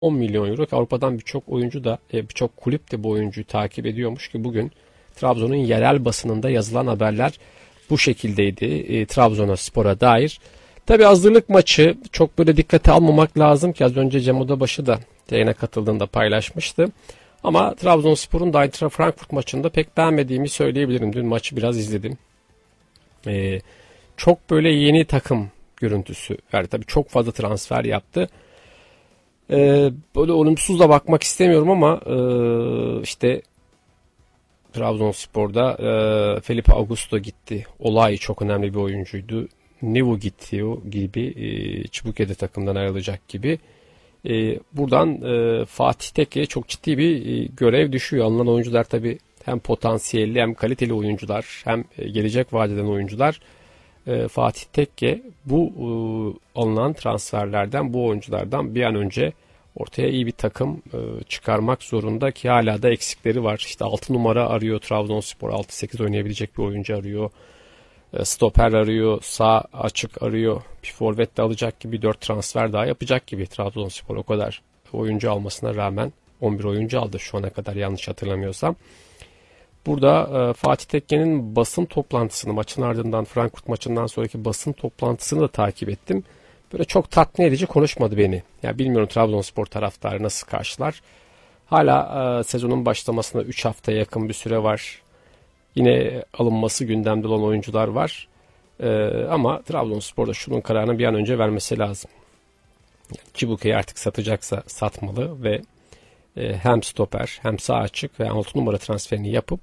10 milyon euro. Avrupa'dan birçok oyuncu da birçok kulüp de bu oyuncuyu takip ediyormuş ki bugün Trabzon'un yerel basınında yazılan haberler bu şekildeydi Trabzonspor'a dair. Tabi hazırlık maçı çok böyle dikkate almamak lazım ki az önce Cem Odabaşı da yayına katıldığında paylaşmıştı. Ama Trabzonspor'un da Eintracht Frankfurt maçında pek beğenmediğimi söyleyebilirim. Dün maçı biraz izledim. Çok böyle yeni takım görüntüsü verdi. Tabii çok fazla transfer yaptı. Böyle olumsuz da bakmak istemiyorum ama işte Trabzonspor'da Felipe Augusto gitti. Olay çok önemli bir oyuncuydu. Nevo gitti o gibi Çubukede takımdan ayrılacak gibi. Buradan Fatih Tekke'ye çok ciddi bir görev düşüyor. Alınan oyuncular tabii hem potansiyelli hem kaliteli oyuncular hem gelecek vaat eden oyuncular. Fatih Tekke bu alınan transferlerden, bu oyunculardan bir an önce ortaya iyi bir takım çıkarmak zorunda ki hala da eksikleri var. İşte 6 numara arıyor Trabzonspor, 6-8 oynayabilecek bir oyuncu arıyor. Stoper arıyor, sağ açık arıyor. Bir forvet de alacak gibi 4 transfer daha yapacak gibi Trabzonspor o kadar oyuncu almasına rağmen 11 oyuncu aldı şu ana kadar yanlış hatırlamıyorsam. Burada Fatih Tekke'nin basın toplantısını maçın ardından Frankfurt maçından sonraki basın toplantısını da takip ettim. Böyle çok tatmin edici konuşmadı beni. Ya bilmiyorum Trabzonspor taraftarı nasıl karşılar. Hala sezonun başlamasına 3 haftaya yakın bir süre var. Yine alınması gündemde olan oyuncular var. Ama Trabzonspor'da şunun kararını bir an önce vermesi lazım. Yani Cibuke'yi artık satacaksa satmalı ve hem stoper hem sağ açık ve 6 numara transferini yapıp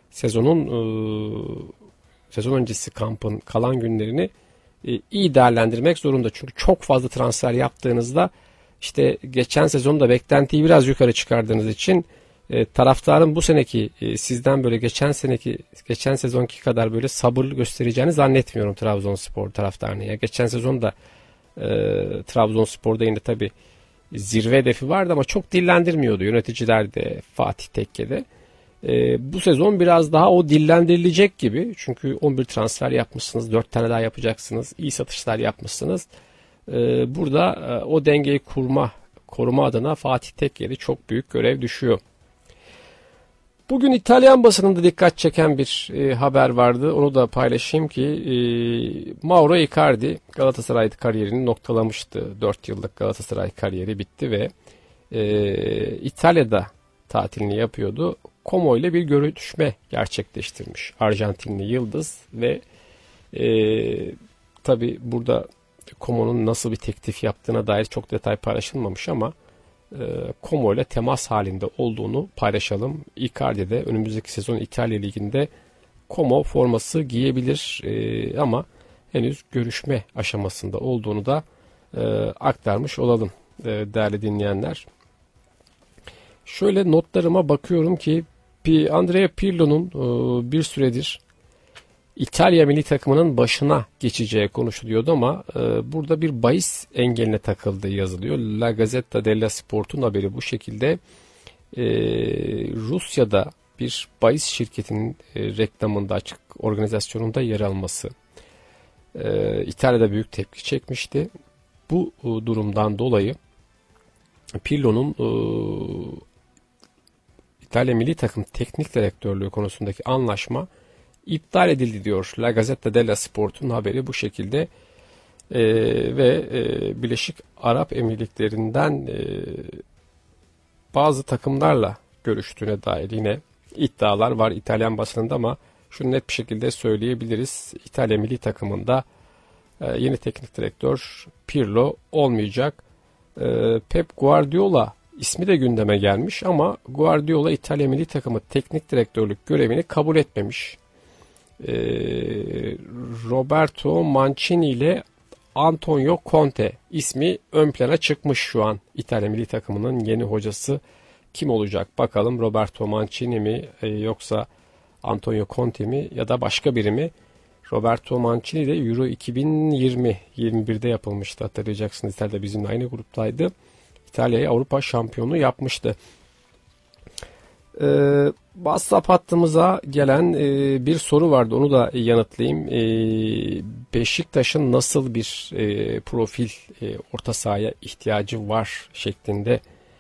sezon öncesi kampın kalan günlerini iyi değerlendirmek zorunda. Çünkü çok fazla transfer yaptığınızda işte geçen sezonda beklentiyi biraz yukarı çıkardığınız için taraftarın bu seneki sizden böyle geçen sezonki kadar böyle sabır göstereceğini zannetmiyorum Trabzonspor taraftarını. Ya geçen sezon da Trabzonspor'da yine tabii zirve hedefi vardı ama çok dillendirmiyordu yöneticiler de Fatih Tekke'de. Bu sezon biraz daha o dillendirilecek gibi. Çünkü 11 transfer yapmışsınız, 4 tane daha yapacaksınız, iyi satışlar yapmışsınız. Burada o dengeyi koruma adına Fatih Tekke'ye çok büyük görev düşüyor. Bugün İtalyan basınında dikkat çeken bir haber vardı. Onu da paylaşayım ki Mauro Icardi Galatasaray kariyerini noktalamıştı. 4 yıllık Galatasaray kariyeri bitti ve İtalya'da tatilini yapıyordu. Como ile bir görüşme gerçekleştirmiş Arjantinli Yıldız ve tabi burada Como'nun nasıl bir teklif yaptığına dair çok detay paylaşılmamış ama Como ile temas halinde olduğunu paylaşalım. Icardi de önümüzdeki sezon İtalya Ligi'nde Como forması giyebilir ama henüz görüşme aşamasında olduğunu da aktarmış olalım değerli dinleyenler. Şöyle notlarıma bakıyorum ki Andrea Pirlo'nun bir süredir İtalya milli takımının başına geçeceği konuşuluyordu ama burada bir bahis engeline takıldığı yazılıyor. La Gazzetta dello Sport'un haberi bu şekilde. Rusya'da bir bahis şirketinin reklamında açık organizasyonunda yer alması İtalya'da büyük tepki çekmişti. Bu durumdan dolayı Pirlo'nun İtalya milli takım teknik direktörlüğü konusundaki anlaşma iptal edildi diyor. La Gazzetta dello Sport'un haberi bu şekilde ve Birleşik Arap Emirlikleri'nden bazı takımlarla görüştüğüne dair yine iddialar var İtalyan basınında ama şunu net bir şekilde söyleyebiliriz. İtalya milli takımında yeni teknik direktör Pirlo olmayacak. Pep Guardiola ismi de gündeme gelmiş ama Guardiola İtalya milli takımı teknik direktörlük görevini kabul etmemiş. Roberto Mancini ile Antonio Conte ismi ön plana çıkmış şu an. İtalya milli takımının yeni hocası kim olacak? Bakalım Roberto Mancini mi yoksa Antonio Conte mi ya da başka biri mi? Roberto Mancini de Euro 2020-21'de yapılmıştı. Hatırlayacaksınız İtalya bizimle aynı gruptaydı. İtalya'yı Avrupa şampiyonu yapmıştı. WhatsApp hattımıza gelen bir soru vardı. Onu da yanıtlayayım. Beşiktaş'ın nasıl bir profil orta sahaya ihtiyacı var şeklinde